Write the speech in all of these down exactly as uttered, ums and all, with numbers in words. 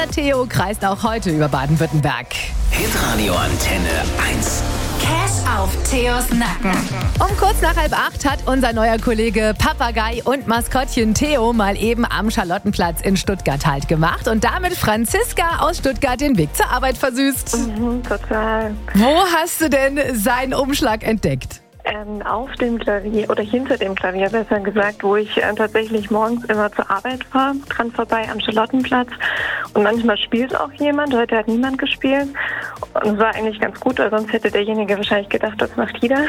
Theo kreist auch heute über Baden-Württemberg. Hitradio Antenne eins. Cash auf Theos Nacken. Um kurz nach halb acht hat unser neuer Kollege Papagei und Maskottchen Theo mal eben am Charlottenplatz in Stuttgart Halt gemacht und damit Franziska aus Stuttgart den Weg zur Arbeit versüßt. Mhm, total. Wo hast du denn seinen Umschlag entdeckt? Ähm, auf dem Klavier oder hinter dem Klavier, besser gesagt, wo ich äh, tatsächlich morgens immer zur Arbeit fahre, dran vorbei am Charlottenplatz. Und manchmal spielt auch jemand. Heute hat niemand gespielt. Und es war eigentlich ganz gut, weil sonst hätte derjenige wahrscheinlich gedacht, das macht jeder.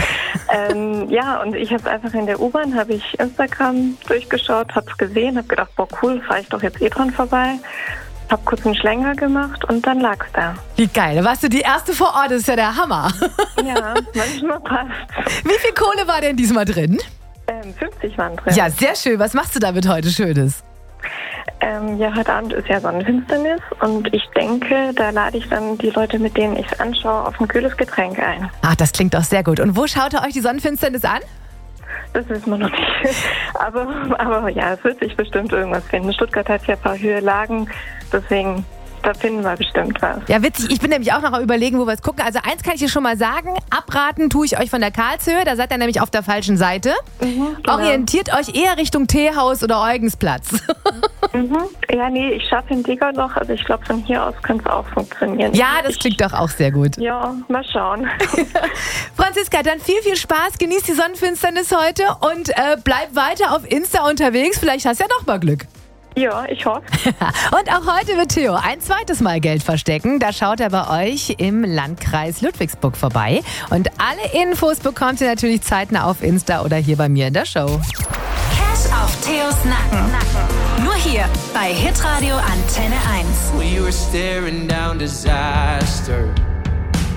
ähm, ja, und ich habe einfach in der U-Bahn, habe ich Instagram durchgeschaut, habe es gesehen, habe gedacht, boah cool, fahre ich doch jetzt eh dran vorbei. Hab kurz einen Schlenker gemacht und dann lag's da. Wie geil, da warst du die erste vor Ort, das ist ja der Hammer. Ja, manchmal passt. Wie viel Kohle war denn diesmal drin? Ähm, fünfzig waren drin. Ja, sehr schön. Was machst du damit heute Schönes? Ähm, ja, heute Abend ist ja Sonnenfinsternis und ich denke, da lade ich dann die Leute, mit denen ich es anschaue, auf ein kühles Getränk ein. Ach, das klingt doch sehr gut. Und wo schaut ihr euch die Sonnenfinsternis an? Das wissen wir noch nicht. Aber, aber ja, es wird sich bestimmt irgendwas finden. Stuttgart hat ja ein paar Höhenlagen, deswegen, da finden wir bestimmt was. Ja, witzig. Ich bin nämlich auch noch am Überlegen, wo wir es gucken. Also eins kann ich dir schon mal sagen, abraten tue ich euch von der Karlshöhe. Da seid ihr nämlich auf der falschen Seite. Mhm, genau. Orientiert euch eher Richtung Teehaus oder Eugensplatz. Mhm. Ja, nee, ich schaffe den Digger noch. Also ich glaube, von hier aus könnte es auch funktionieren. Ja, das klingt doch auch sehr gut. Ja, mal schauen. Franziska, dann viel, viel Spaß. Genieß die Sonnenfinsternis heute und äh, bleib weiter auf Insta unterwegs. Vielleicht hast du ja noch mal Glück. Ja, ich hoffe. Und auch heute wird Theo ein zweites Mal Geld verstecken. Da schaut er bei euch im Landkreis Ludwigsburg vorbei. Und alle Infos bekommt ihr natürlich zeitnah auf Insta oder hier bei mir in der Show. Cash auf Theos Nacken. Nur hier bei Hitradio Antenne eins. We were staring down disaster.